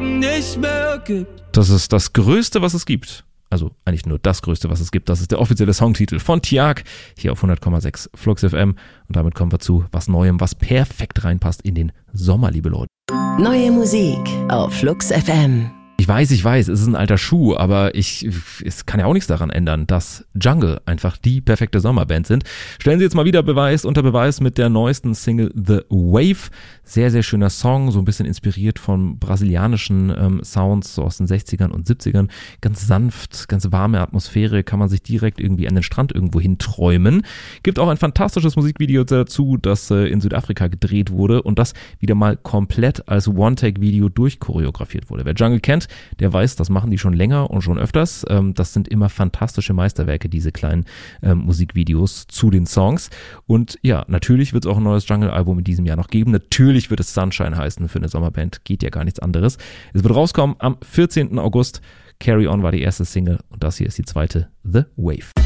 nicht mehr gibt. Das ist das Größte, was es gibt. Also eigentlich nur das Größte, was es gibt. Das ist der offizielle Songtitel von Tiag hier auf 100,6 Flux FM. Und damit kommen wir zu was Neuem, was perfekt reinpasst in den Sommer, liebe Leute. Neue Musik auf Flux FM. Ich weiß, es ist ein alter Schuh, aber es kann ja auch nichts daran ändern, dass Jungle einfach die perfekte Sommerband sind. Stellen sie jetzt mal wieder unter Beweis mit der neuesten Single The Wave. Sehr, sehr schöner Song, so ein bisschen inspiriert von brasilianischen Sounds, so aus den 60ern und 70ern. Ganz sanft, ganz warme Atmosphäre, kann man sich direkt irgendwie an den Strand irgendwo hin träumen. Gibt auch ein fantastisches Musikvideo dazu, das in Südafrika gedreht wurde und das wieder mal komplett als One-Take-Video durchchoreografiert wurde. Wer Jungle kennt, der weiß, das machen die schon länger und schon öfters. Das sind immer fantastische Meisterwerke, diese kleinen Musikvideos zu den Songs. Und ja, natürlich wird es auch ein neues Jungle-Album in diesem Jahr noch geben. Natürlich wird es Sunshine heißen für eine Sommerband. Geht ja gar nichts anderes. Es wird rauskommen am 14. August. Carry On war die erste Single und das hier ist die zweite, The Wave.